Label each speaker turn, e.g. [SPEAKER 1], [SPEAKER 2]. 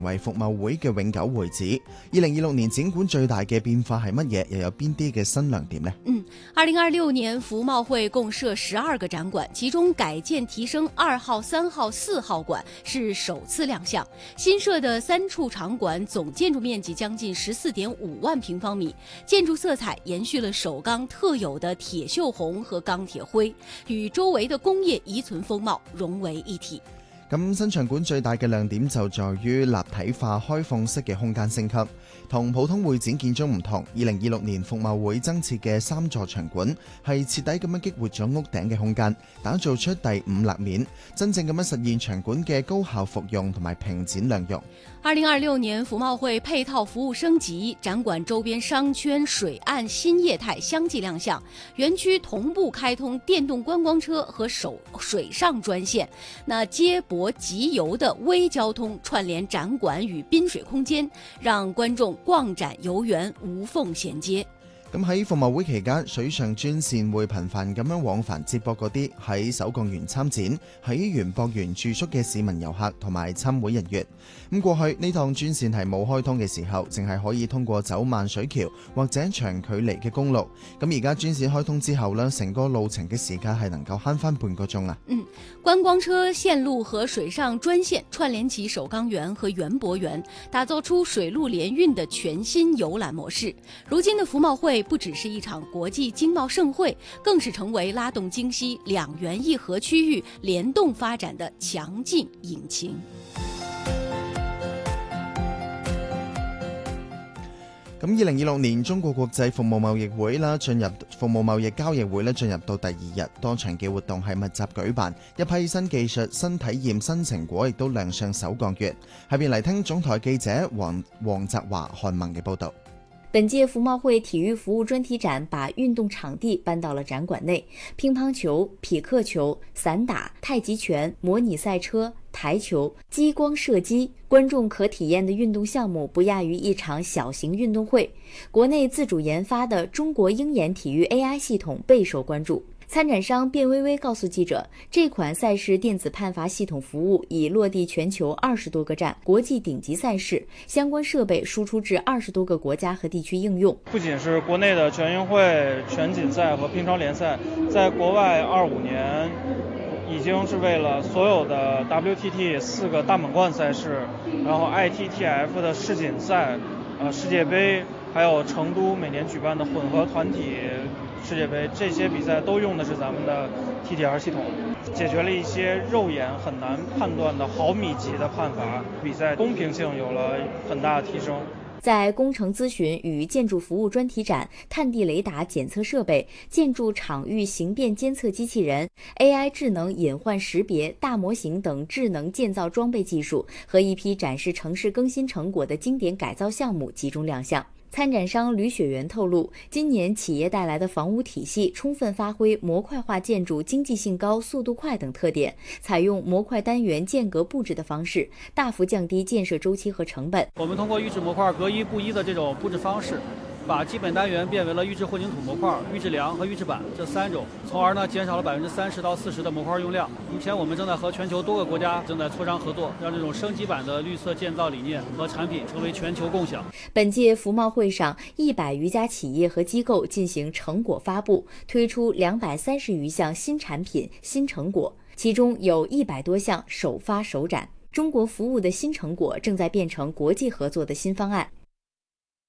[SPEAKER 1] 為服貿會嘅永久會址。2026年展館最大嘅變化係乜嘢？又有邊啲嘅新亮點呢
[SPEAKER 2] ？2026年服貿會共設12個展館，其中改建提升2號、3號、4號館是首次亮相。新設的3處場館總建築面積將近14.5萬平方米，建築色彩延續了首鋼特有的鐵鏽紅和鋼鐵灰，與周圍的工業遺存風貌融為一體。
[SPEAKER 1] 咁新場館最大嘅亮點就在於立體化開放式嘅空間升級，同普通會展建築唔同。2026年服貿會增設嘅3座場館係徹底咁樣激活咗屋頂嘅空間，打造出第5立面，真正咁樣實現場館嘅高效復用同埋平展量用。
[SPEAKER 2] 2026年服貿會配套服務升級，展館周邊商圈、水岸新業態相繼亮相，園區同步開通電動觀光車和水上專線，那接駁集郵的微交通串聯展館與濱水空間，讓觀眾逛展遊園無縫銜接。
[SPEAKER 1] 咁喺服貿會期間，水上專線會頻繁咁樣往返接駁嗰啲喺首鋼園參展、喺園博園住宿嘅市民遊客同埋參會人員。咁過去呢趟專線係冇開通嘅時候，淨係可以通過走萬水橋或者長距離嘅公路。咁而家專線開通之後呢，成個路程嘅時間係能夠慳翻半個鐘啊。
[SPEAKER 2] 觀光車線路和水上專線串聯起首鋼園和園博園，打造出水陸聯運的全新遊覽模式。如今的服貿會不只是一場國際經貿盛會，更是成為拉動京西兩園一河區域聯動發展的強勁引擎。
[SPEAKER 1] 咁2026年中國國際服務貿易會啦，進入服務貿易交易會咧，進入到第2日，多場嘅活動係密集舉辦，一批新技術、新體驗、新成果亦都亮相首鋼園。下邊嚟聽總台記者黃澤華、韓萌嘅報導。
[SPEAKER 3] 本屆服貿會體育服務專題展把運動場地搬到了展館內，乒乓球、匹克球、散打、太極拳、模擬賽車、台球、激光射擊，觀眾可體驗的運動項目不亞於一場小型運動會。國內自主研發的中國鷹眼體育 AI 系統備受關注。參展商卞薇薇告訴記者，這款賽事電子判罰系統服務已落地全球20多個站，國際頂級賽事，相關設備輸出至20多個國家和地區應用。
[SPEAKER 4] 不僅是國內的全運會、全錦賽和乒乓聯賽，在國外25年已經是為了所有的 WTT 4個大滿貫賽事，然後 ITTF 的世錦賽、世界盃，還有成都每年舉辦的混合團體世界盃，這些比賽都用的是咱們的 TTR 系統，解決了一些肉眼很難判斷的毫米級的判罰，比賽公平性有了很大的提升。
[SPEAKER 3] 在工程諮詢與建築服務專題展，探地雷達檢測設備、建築場域形變監測機器人、AI 智能隱患識別、大模型等智能建造裝備技術和一批展示城市更新成果的經典改造項目集中亮相。參展商呂雪媛透露，今年企業帶來的房屋體系充分發揮模塊化建築經濟性高、速度快等特點，採用模塊單元間隔佈置的方式，大幅降低建設周期和成本。
[SPEAKER 5] 我們通過預製模塊隔一不一的這種佈置方式，把基本單元變為了預製混凝土模塊、預製梁和預製板這3種，從而減少了30%到40%的模塊用量。目前我們正在和全球多個國家正在磋商合作，讓這種升級版的綠色建造理念和產品成為全球共享。
[SPEAKER 3] 本屆服貿會上，100餘家企業和機構進行成果發布，推出230餘項新產品、新成果，其中有100多項首發首展。中國服務的新成果正在變成國際合作的新方案。